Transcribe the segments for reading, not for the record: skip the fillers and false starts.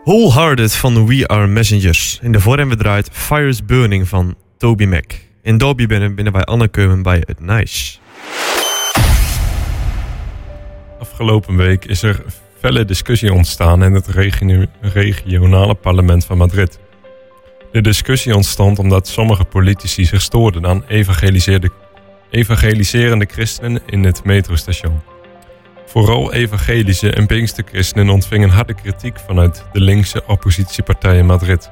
Wholehearted van We Are Messengers. In de voor hebben we draait Fire's Burning van Toby Mac. In Dobie binnen wij aangekomen bij het Nice. Afgelopen week is er felle discussie ontstaan in het regionale parlement van Madrid. De discussie ontstond omdat sommige politici zich stoorden aan evangeliserende christenen in het metrostation. Vooral evangelische en pinksterchristenen ontvingen harde kritiek vanuit de linkse oppositiepartij in Madrid.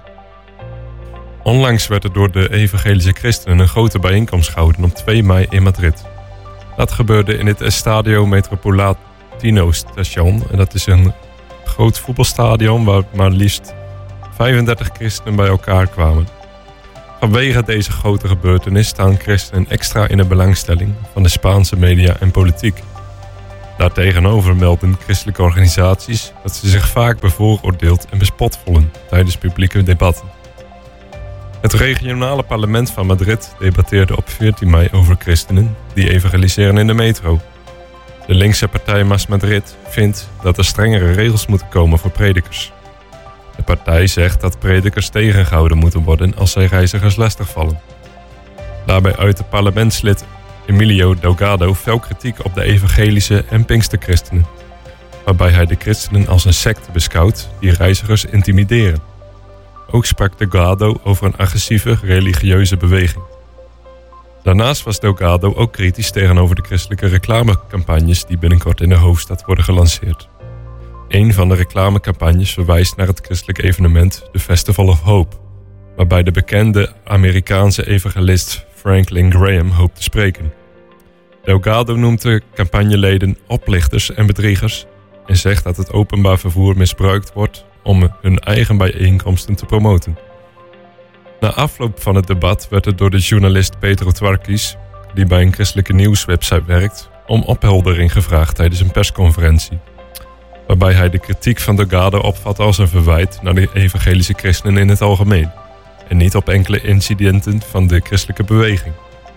Onlangs werd er door de evangelische christenen een grote bijeenkomst gehouden op 2 mei in Madrid. Dat gebeurde in het Estadio Metropolitano station. En dat is een groot voetbalstadion waar maar liefst 35 christenen bij elkaar kwamen. Vanwege deze grote gebeurtenis staan christenen extra in de belangstelling van de Spaanse media en politiek. Daartegenover melden christelijke organisaties dat ze zich vaak bevooroordeeld en bespot voelen tijdens publieke debatten. Het regionale parlement van Madrid debatteerde op 14 mei over christenen die evangeliseren in de metro. De linkse partij Mas Madrid vindt dat er strengere regels moeten komen voor predikers. De partij zegt dat predikers tegengehouden moeten worden als zij reizigers lastigvallen. Daarbij uit het parlementslid Emilio Delgado fel kritiek op de evangelische en pinksterchristenen, waarbij hij de christenen als een secte beschouwt die reizigers intimideren. Ook sprak Delgado over een agressieve religieuze beweging. Daarnaast was Delgado ook kritisch tegenover de christelijke reclamecampagnes die binnenkort in de hoofdstad worden gelanceerd. Een van de reclamecampagnes verwijst naar het christelijk evenement The Festival of Hope, waarbij de bekende Amerikaanse evangelist Franklin Graham hoopt te spreken. Delgado noemt de campagneleden oplichters en bedriegers en zegt dat het openbaar vervoer misbruikt wordt om hun eigen bijeenkomsten te promoten. Na afloop van het debat werd er door de journalist Pedro Twarkis, die bij een christelijke nieuwswebsite werkt, om opheldering gevraagd tijdens een persconferentie, waarbij hij de kritiek van Delgado opvat als een verwijt naar de evangelische christenen in het algemeen en niet op enkele incidenten van de christelijke beweging.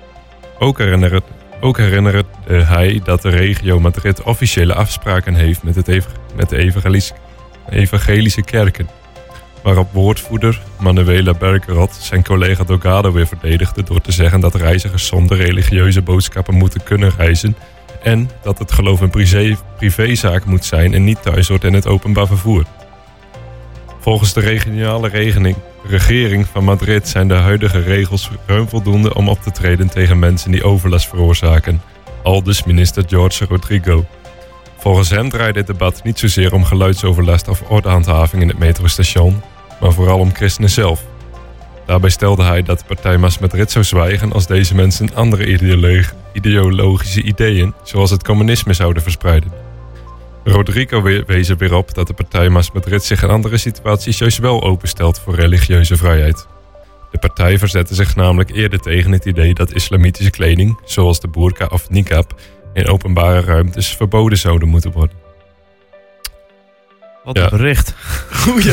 Ook herinnerde hij dat de regio Madrid officiële afspraken heeft met de evangelische kerken, waarop woordvoerder Manuela Bergerot zijn collega Delgado weer verdedigde door te zeggen dat reizigers zonder religieuze boodschappen moeten kunnen reizen en dat het geloof een privézaak moet zijn en niet thuis hoort in het openbaar vervoer. Volgens de regionale regering van Madrid zijn de huidige regels ruim voldoende om op te treden tegen mensen die overlast veroorzaken, aldus minister Jorge Rodrigo. Volgens hem draait dit debat niet zozeer om geluidsoverlast of ordehandhaving in het metrostation, maar vooral om christenen zelf. Daarbij stelde hij dat de partij Mas Madrid zou zwijgen als deze mensen andere ideologische ideeën, zoals het communisme, zouden verspreiden. Rodrigo wees er weer op dat de partij Mas Madrid zich in andere situaties juist wel openstelt voor religieuze vrijheid. De partij verzette zich namelijk eerder tegen het idee dat islamitische kleding, zoals de burka of niqab, in openbare ruimtes verboden zouden moeten worden. Wat een bericht. Goeie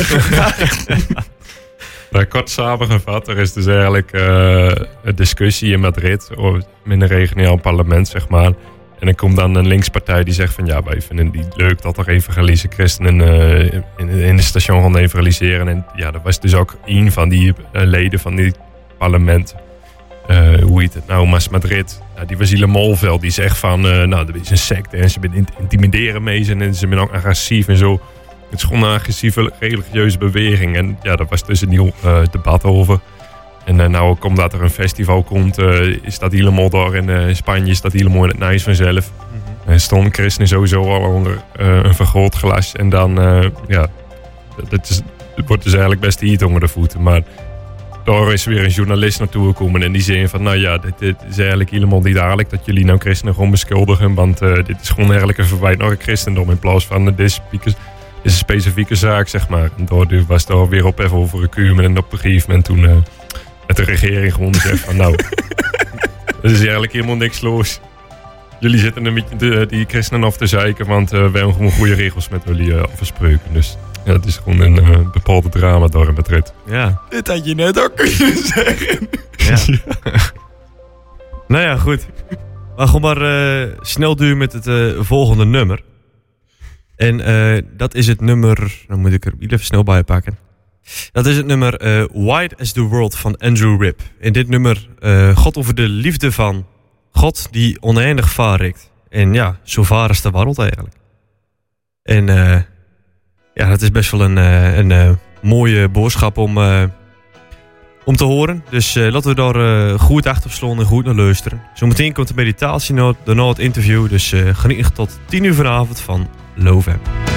Kort samengevat, er is dus eigenlijk een discussie in Madrid, in een regionaal parlement, zeg maar. En er komt dan een linkspartij die zegt van ja, wij vinden het niet leuk dat er evangelische christenen in het station gaan evangeliseren. En ja, dat was dus ook een van die leden van dit parlement. Hoe heet het nou, Mas Madrid. Die was Ile Molvel, die zegt van dat is een secte en ze intimideren mee en ze zijn ook agressief en zo. Het is gewoon een agressieve religieuze beweging. En ja, daar was dus een nieuw debat over. En nou ook omdat er een festival komt, is dat helemaal door in Spanje, is dat helemaal in het Nice vanzelf. Mm-hmm. En stonden christenen sowieso al onder een vergrootglas. En dan, het wordt dus eigenlijk best heat onder de voeten. Maar daar is weer een journalist naartoe gekomen en die zei van, nou ja, dit is eigenlijk helemaal niet aardig dat jullie nou christenen gewoon beschuldigen. Want dit is gewoon eigenlijk een verwijt naar het christendom in plaats van dit is een specifieke zaak, zeg maar. En daar was er weer op even over gekomen en op een gegeven moment toen met de regering gewoon zegt van nou, er is eigenlijk helemaal niks los. Jullie zitten een beetje die christenen af te zeiken, want we hebben gewoon goede regels met jullie afgesproken. Dus ja, het is gewoon een bepaalde drama door in Madrid. Ja. Dit had je net ook kunnen zeggen. Ja. Nou ja, goed. Maar gewoon maar snel duur met het volgende nummer. En dat is het nummer... Dan moet ik er even snel bij pakken. Dat is het nummer Wide as the World van Andrew Ripp. In dit nummer gaat over de liefde van God die oneindig vaarrikt. En ja, zo vaar is de wereld eigenlijk. En ja, dat is best wel een mooie boodschap om te horen. Dus laten we daar goed achter slaan en goed naar luisteren. Zometeen komt de meditatie daarna het interview. Dus geniet tot 10 uur vanavond van Love.